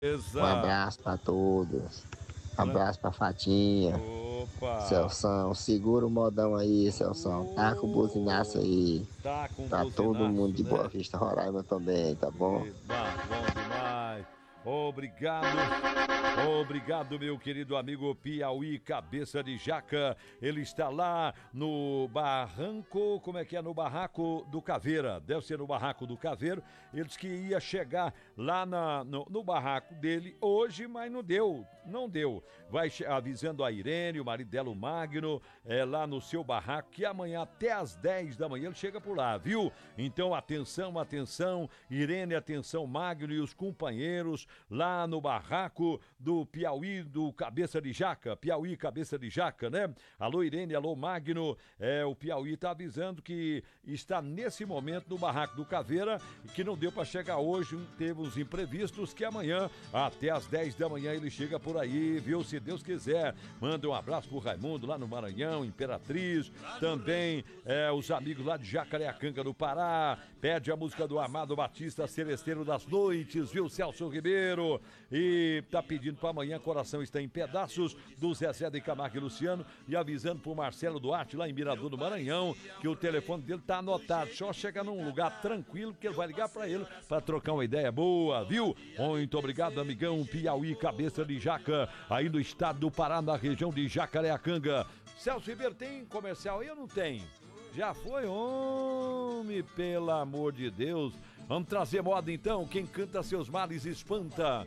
Um Beleza. abraço pra todos. Um Gran- abraço pra Fatinha. Opa. Celção, segura o modão aí, Celção. Tá com o buzinaço aí. Tá com Pra todo mundo buzinaço, de Boa né? Vista, Roraima também, tá bom? Bom demais. Obrigado. Obrigado, meu querido amigo Piauí, cabeça de jaca. Ele está lá no barranco, como é que é? No barraco do Caveira. Deve ser no barraco do Caveiro. Ele disse que ia chegar lá no barraco dele hoje, mas não deu. Não deu. Vai avisando a Irene, o marido dela, o Magno, lá no seu barraco, que amanhã até às 10 da manhã ele chega por lá, viu? Então, atenção, atenção. Irene, atenção, Magno e os companheiros lá no barraco do Piauí, do Cabeça de Jaca. Piauí, Cabeça de Jaca, né? Alô, Irene, alô, Magno. O Piauí tá avisando que está nesse momento no barraco do Caveira, que não deu para chegar hoje, teve uns imprevistos, que amanhã, até às 10 da manhã, ele chega por aí, viu? Se Deus quiser. Manda um abraço pro Raimundo lá no Maranhão, Imperatriz. Também os amigos lá de Jacareacanga, do Pará. Pede a música do Amado Batista, Celesteiro das Noites, viu? Celso Ribeiro. E tá pedindo para amanhã, Coração Está em Pedaços, do Zezé de Camargo e Luciano, e avisando pro Marcelo Duarte, lá em Mirador do Maranhão, que o telefone dele tá anotado. Só chega num lugar tranquilo, que ele vai ligar para ele para trocar uma ideia boa, viu? Muito obrigado, amigão Piauí, Cabeça de Jaca, aí no estado do Pará, na região de Jacareacanga. Celso Ribeiro, tem comercial aí ou não tem? Já foi, homem, pelo amor de Deus. Vamos trazer moda então, quem canta seus males espanta.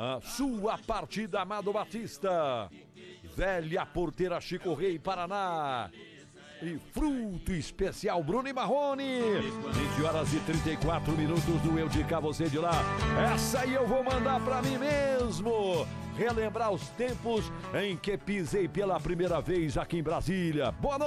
Sua partida, Amado Batista. Velha Porteira, Chico Rei, Paraná. E Fruto Especial, Bruno e Marrone. 20 horas e 34 minutos do Eu de Cá, Você de Lá. Essa aí eu vou mandar pra mim mesmo. Relembrar os tempos em que pisei pela primeira vez aqui em Brasília. Boa noite.